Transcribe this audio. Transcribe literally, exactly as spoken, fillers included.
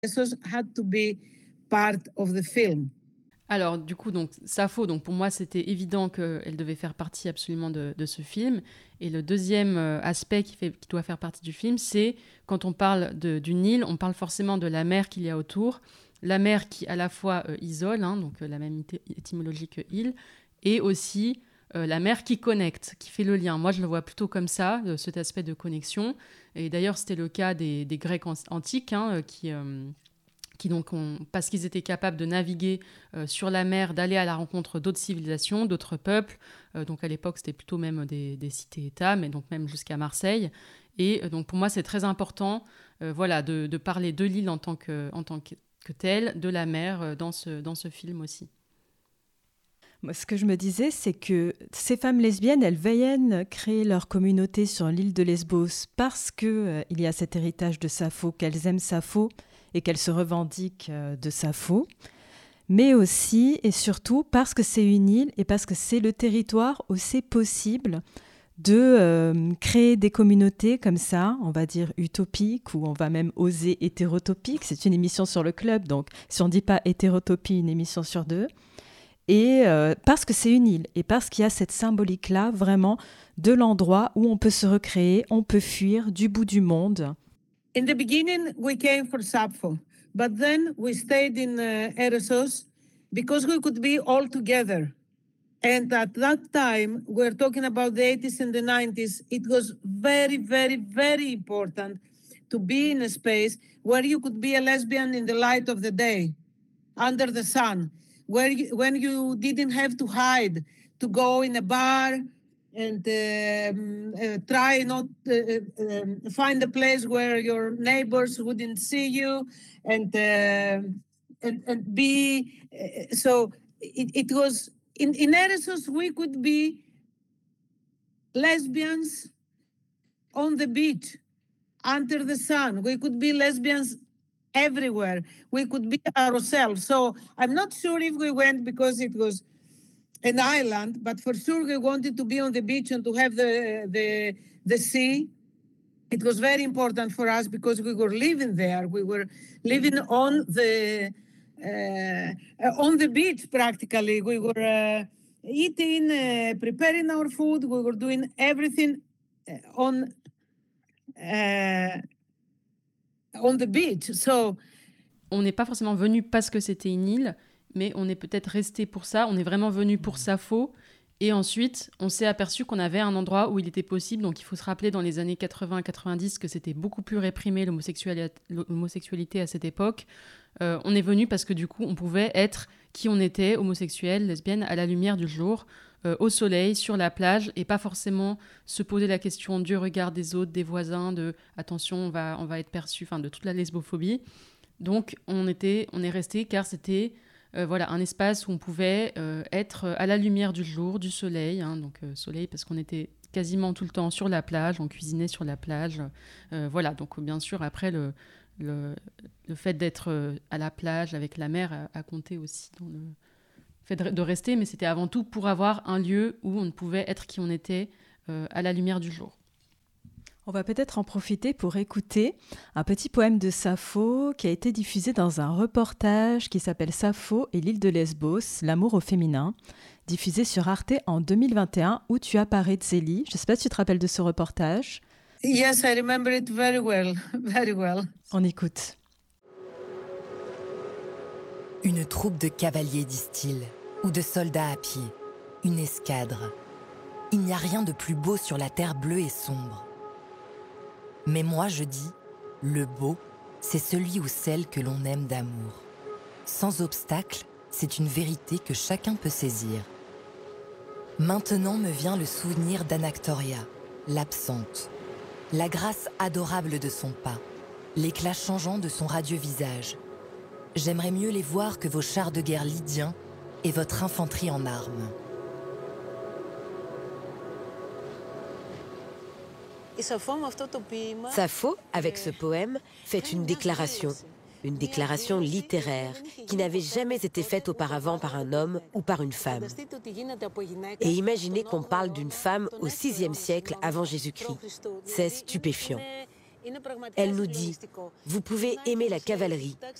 This had to be part of the film. Alors, du coup, donc, Sappho, donc, pour moi, c'était évident qu'elle devait faire partie absolument de, de ce film. Et le deuxième euh, aspect qui, fait, qui doit faire partie du film, c'est quand on parle de, d'une île, on parle forcément de la mer qu'il y a autour. La mer qui, à la fois, euh, isole, hein, donc euh, la même étymologie que île, et aussi euh, la mer qui connecte, qui fait le lien. Moi, je le vois plutôt comme ça, euh, cet aspect de connexion. Et d'ailleurs, c'était le cas des, des Grecs an- antiques, hein, qui... Euh, qui donc ont, parce qu'ils étaient capables de naviguer euh, sur la mer, d'aller à la rencontre d'autres civilisations, d'autres peuples. Euh, donc à l'époque, c'était plutôt même des, des cités-États, mais donc même jusqu'à Marseille. Et euh, donc pour moi, c'est très important euh, voilà, de, de parler de l'île en tant que, en tant que, que telle, de la mer euh, dans, ce, dans ce film aussi. Moi, ce que je me disais, c'est que ces femmes lesbiennes, elles viennent créer leur communauté sur l'île de Lesbos parce qu'il euh, y a cet héritage de Sappho, qu'elles aiment Sappho et qu'elles se revendiquent euh, de Sappho, mais aussi et surtout parce que c'est une île et parce que c'est le territoire où c'est possible de euh, créer des communautés comme ça, on va dire utopiques, ou on va même oser hétérotopiques. C'est une émission sur le club, donc si on ne dit pas hétérotopie, une émission sur deux. Et euh, parce que c'est une île et parce qu'il y a cette symbolique-là vraiment de l'endroit où on peut se recréer, on peut fuir du bout du monde. In the beginning, we came for Sappho, but then we stayed in uh, Eresos because we could be all together. And at that time, we're talking about the eighties and the nineties, it was very, very, very important to be in a space where you could be a lesbian in the light of the day, under the sun, where you, when you didn't have to hide, to go in a bar and um, uh, try not uh, um, find a place where your neighbors wouldn't see you, and uh, and, and be uh, so it, it was in in Eresos we could be lesbians on the beach under the sun. We could be lesbians everywhere. We could be ourselves. So I'm not sure if we went because it was an island, but for sure we wanted to be on the beach and to have the the the sea. It was very important for us because we were living there. We were living on the uh, on the beach practically. We were uh, eating, uh, preparing our food. We were doing everything on uh, on the beach. So on n'est pas forcément venu parce que c'était une île, mais on est peut-être resté pour ça. On est vraiment venu pour Sappho. Et ensuite, on s'est aperçu qu'on avait un endroit où il était possible. Donc, il faut se rappeler dans les années quatre-vingts quatre-vingt-dix que c'était beaucoup plus réprimé, l'homosexualité, l'homosexualité à cette époque. Euh, on est venu parce que du coup, on pouvait être qui on était, homosexuel, lesbienne, à la lumière du jour, euh, au soleil, sur la plage, et pas forcément se poser la question du regard des autres, des voisins, de « attention, on va, on va être perçu », enfin de toute la lesbophobie. Donc, on, était, on est resté car c'était... Euh, voilà, un espace où on pouvait euh, être à la lumière du jour, du soleil, hein, donc euh, soleil parce qu'on était quasiment tout le temps sur la plage, on cuisinait sur la plage, euh, voilà, donc bien sûr après le, le, le fait d'être euh, à la plage avec la mer a, a compté aussi dans le fait de, de rester, mais c'était avant tout pour avoir un lieu où on pouvait être qui on était euh, à la lumière du jour. On va peut-être en profiter pour écouter un petit poème de Sappho qui a été diffusé dans un reportage qui s'appelle Sappho et l'île de Lesbos, l'amour au féminin, diffusé sur Arte en deux mille vingt et un, où tu apparais, Zélie. Je ne sais pas si tu te rappelles de ce reportage. Yes, I remember it very well, very well. On écoute. Une troupe de cavaliers, disent-ils, ou de soldats à pied, une escadre. Il n'y a rien de plus beau sur la terre bleue et sombre. Mais moi je dis, le beau, c'est celui ou celle que l'on aime d'amour. Sans obstacle, c'est une vérité que chacun peut saisir. Maintenant me vient le souvenir d'Anactoria, l'absente. La grâce adorable de son pas, l'éclat changeant de son radieux visage. J'aimerais mieux les voir que vos chars de guerre lydiens et votre infanterie en armes. Sappho, avec ce poème, fait une déclaration, une déclaration littéraire qui n'avait jamais été faite auparavant par un homme ou par une femme. Et imaginez qu'on parle d'une femme au sixième siècle avant Jésus-Christ. C'est stupéfiant. Elle nous dit, vous pouvez aimer la cavalerie,